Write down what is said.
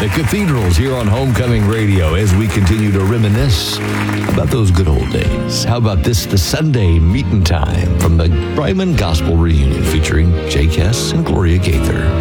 The Cathedrals here on Homecoming Radio as we continue to reminisce about those good old days. How about this, the Sunday Meetin' Time from the Ryman Gospel Reunion featuring Jake Hess and Gloria Gaither.